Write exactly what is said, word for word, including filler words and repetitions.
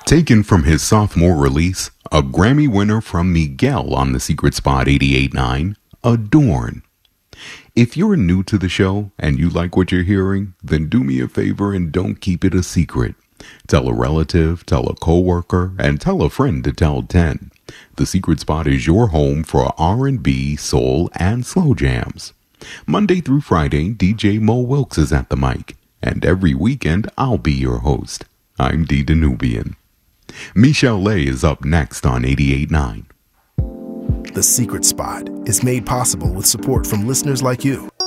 Taken from his sophomore release, a Grammy winner from Miguel on The Secret Spot eighty-eight point nine, Adorn. If you're new to the show and you like what you're hearing, then do me a favor and don't keep it a secret. Tell a relative, tell a coworker, and tell a friend to tell ten. The Secret Spot is your home for R and B, soul, and slow jams. Monday through Friday, D J Mo Wilkes is at the mic, and every weekend I'll be your host. I'm D. Danubian. Michelle Lay is up next on eighty-eight point nine. The Secret Spot is made possible with support from listeners like you.